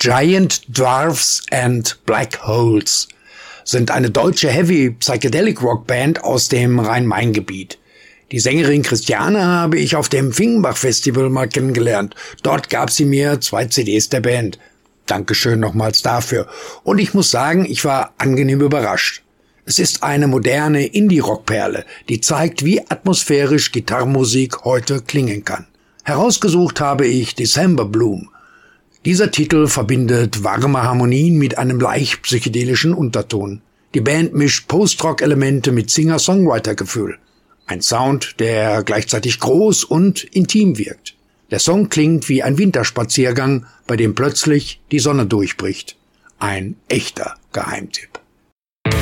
Giant Dwarfs and Black Holes sind eine deutsche Heavy Psychedelic Rock Band aus dem Rhein-Main-Gebiet. Die Sängerin Christiane habe ich auf dem Finkenbach Festival mal kennengelernt. Dort gab sie mir 2 CDs der Band. Dankeschön nochmals dafür. Und ich muss sagen, ich war angenehm überrascht. Es ist eine moderne Indie-Rock-Perle, die zeigt, wie atmosphärisch Gitarrenmusik heute klingen kann. Herausgesucht habe ich December Bloom. Dieser Titel verbindet warme Harmonien mit einem leicht psychedelischen Unterton. Die Band mischt Post-Rock-Elemente mit Singer-Songwriter-Gefühl. Ein Sound, der gleichzeitig groß und intim wirkt. Der Song klingt wie ein Winterspaziergang, bei dem plötzlich die Sonne durchbricht. Ein echter Geheimtipp.